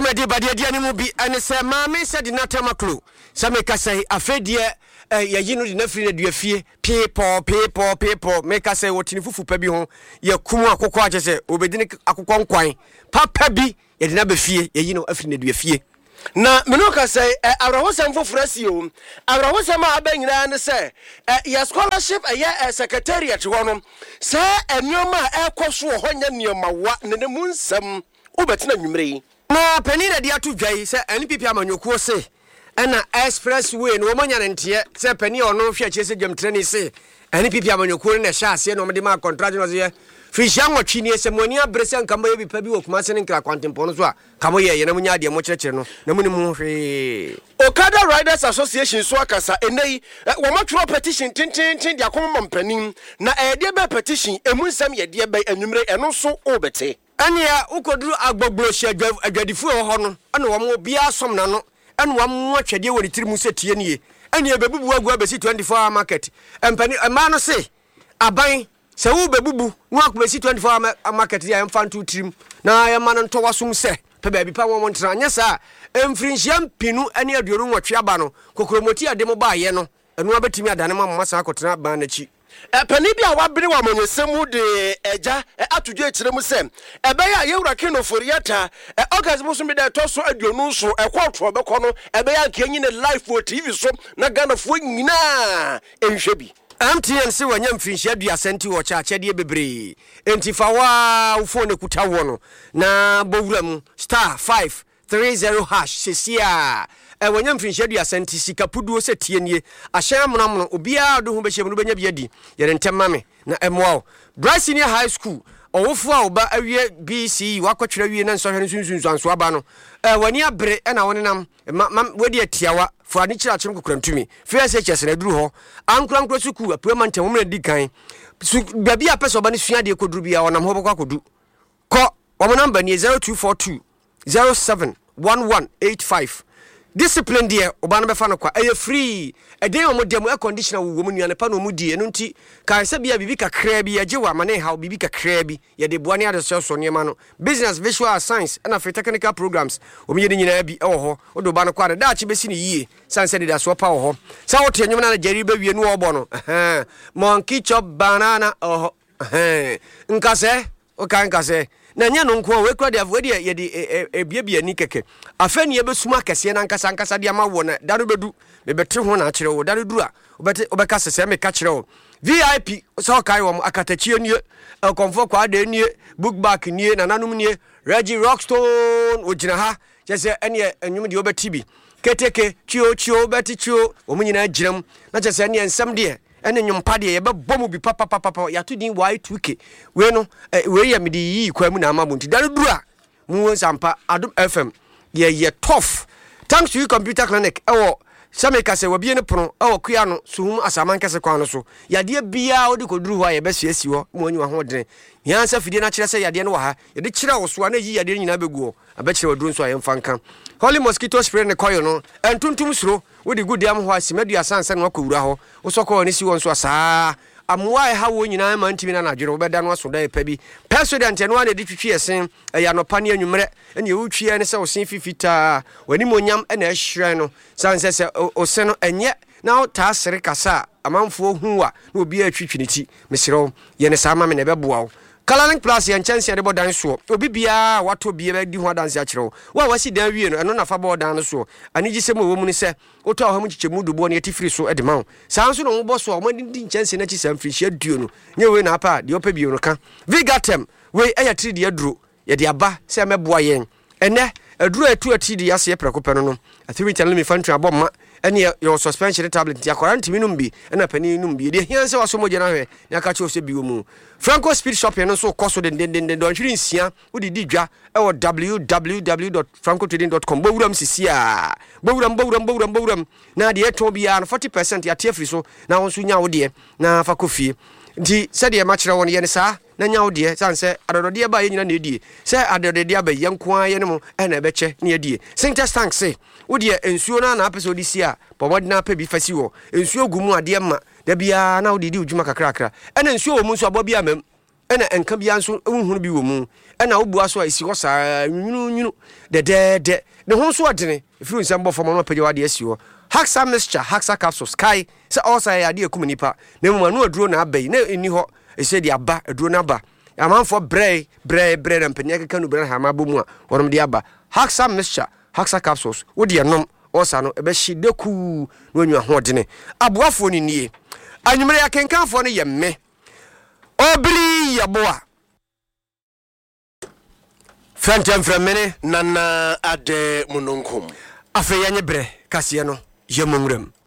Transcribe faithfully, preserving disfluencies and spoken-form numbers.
dwumadi badeɛ deɛ ne mu bi ɛne sɛ maame sɛ de natamaklo sɛ meka sɛ afɛdeɛ yɛyi no de na firi na duafie peepɔ peepɔ peepɔ meka sɛ wɔtene fufu pa bi ho yɛkum akokɔ akyɛ sɛ obɛdi ne akokɔ nkwan papa bi yɛde na bɛfie yɛyi no afiri na duafie na meno ka sɛ awrahosɛm foforɔ si o awrahosɛm a aba nyinaa ne sɛ yɛ scholarship ɛyɛ secretariat hɔ no sɛ nneɛma a ɛkɔ so wɔ hɔ nyɛ nneɛma wa ne ne mu nsɛm wobɛtena nwumere yi na pani na de ato dwai sɛ N P P amanyɔkuo se ɛna expressway no wɔmanya ne nteɛ sɛ pani ɔno hwɛ akyerɛ sɛ dwamtrani se N P P amanyɔkuo no na ɛhyɛ aseɛ na ɔmde ma contract no sɛ fihyia nwɔtwe ne sɛ moani abrɛ sɛ nkama yɛ bi pa bi wɔ kuma se ne nkra kwantempɔ no so a kamo yɛ yɛ na munya adeɛ mo kyerɛkyerɛ no na mu ne mu hwee Okada Riders Association so akasa enei wɔmatwerɛ petition tententen de akɔmɔ mpanin na ɛdeɛ bɛ petition emu nsɛm yɛdeɛ bɛ anwumere ɛno so obɛte ɛnea ukoduru agbogbo hye adwadifo hɔ no ɛna wɔn obia som na no ɛna wɔn atwɛdeɛ wɔ ne tiri mu sɛ tie nie ɛnea bebubu agu abɛsi twenty-four hour market ɛmpani ɛma no se aban sɛ wo bebubu no akobɛsi twenty-four hour market ya ɛmfa nto tirim na yɛma no ntɔ wasom sɛ pɛ baabi pa wɔn ntena nyɛ saa ɛmfirinhyia mpinu ɛne aduonu nwɔtwe aba no kokromoti ade mo baayɛ no ɛno abɛtumi adane ma mama saa akɔtena ban n'akyi Pani bi a wabere wa monyesemu de eja atudwe ekyire mu sem ebeya yewura kenofori yata August bo so me de to so aduonu so ekwoto obekọ no ebeya nkanyi ne live for T V so na Ghana fo nyina enhwe bi M T N se wanya mfinhyia dua senti wo cha kyede bebre enti fa wa wo phone kuta wo no na bowura mu star five three zero hash sesia e wanya mfinhyia dua senti sikapuduo se tie nie ahyan amonamono obia do ho behyem no benya biadi yere ntema me na emoa Bryce Senior High School owofo a oba awie B C wakotwera wie na nsɔhwe no sunsunsu anso aba no e wani abre e na woni nam wedi atiawa fo ani kyira kyem kokrantumi F S H S na duru ho ankura ankura suku apema ntem wo mna di kan babi apesa oba ne sua de koduru bia wonam ho bokwa kodu ko wo number ni zero two four two zero seven one one eight five discipline there oba no befa no kwa eye free e dey omo dem air conditioner wo mu nuane pa no mu die no nti kan se bia bibi kakra bi agye wa mane ha bibi kakra bi ye de boane ade so so niema no business visual science and for technical programs omi ye nyina bi e wo ho odo ba no kwa da achi besi ne yie sanse de da so pa wo ho sa wo tenwom na jeri ba wie no obo no eh monkey chop banana oh eh nkase o kan nkase na nya no nko we kura de afodi ye de ebiebie ni keke afani ye besuma kese na nkasa nkasa de ama wo na da no bedu me bete ho na akire wo da no duru a obete obeka sese me ka kire wo V I P so kai wo akatachie nie konfo kwa de nie book back nie na nanom nie Reggie Rockstone ogina ha chese ene enwum de obeti bi keteke chio chio beti chio wo nyina giram na chese ene ensem de ene nwompa de ye bebom bi papa papa ya to din Y two K we no we ya mede yi kwa mu na ama bonti da no duru a mu sampa Adom F M ye ye tough thanks to you computer clinic ewo Sameka se wabie ne pono awo kua no suhum asaman kese kwa no so yade bia odi koduru ho aye besuasi ho mo anyi ho den yansa fidie na kire se yade no wa ha yade kire wo so na yi yade nyina beguo abekire waduru so aye mfanka holy mosquito spray ne koyo no entuntum suro wodi gudiam ho asimadu asansa no akowura ho wo sokọ ne si won so asa amwa e ha wo nyina ma ntimi na nadwere wo beda no aso da e pa bi president no ane di twitwi esen ya no pa ne anwumre ene wo twie ne se wo sen fifita wani monyam ene ahire no sanse se o se no enye na ta sere kasa amanfo huwa na obi atwitwi ne ti mesero ye ne sama me ne beboa wo Kalaning Plus yan chance de bodan so obi bia wato bia di ho adanse a kire wo wasi dan wie no eno na fa bodan so ani gisem wo mu ni se oto a ho mu chichemu dubo ne etifiri so edema wo san so no wo bo so o madi di chance na chi sam frihia duo no nye we na apa de opa bio no ka Vigatem we eya tri de aduro ye de aba se meboa yen ene aduro atu ati de yase prekopɛ no no atimi channel me fan twa bomma ene your suspension tablet ya quarantine num bi ena pani num bi de hianse waso moje na hwe na ka che se bi wo mu Franco Speed Shop no so koso den den den don hwiri nsia odi di dwa e wo w w w dot franco trading dot com bowuram sisia bowuram bowuram bowuram bowuram na de eto bia no forty percent ya tie free so na won so nya wo de na fa kofie nti se de ma kire won ye ne sa na nya wo de sanse adodode ba ye nyina na edie se adodode ba ye nko aye ne mo e na beche na edie Sintex tank se wo de ensuo na na apese odi sia pomodi na pa bi fasi wo ensuo gumu ade ma da bia na wo de di ujuma kakra kakra ena ensuo wo mu nso abobia mam ɛna enka bia nso ehunu bi wɔ mu ɛna wobua so a esi hɔ saa nwunu nwunu dedede ne ho so ɔdene efiri nsɛm bɔ fam no pagya wade asi hɔ Haxa mixture Haxa capsules kai sɛ ɔsa yɛ ade ekum nipa na mu anu aduro na abai na eni hɔ ɛsɛ de aba aduro na aba amanfo brɛ brɛ brɛ na mpanya keka no brɛ ha ma bomu a wɔnom de aba Haxa mixture Haxa capsules wode enom ɔsa no ɛbɛhye deku na onwa ho ɔdene aboafo ni nie anwumere akenkanfo no yɛ me obri yaboa Frantem framene nana ade mununkum afei yanye brɛ kaseɛ no yɛmongram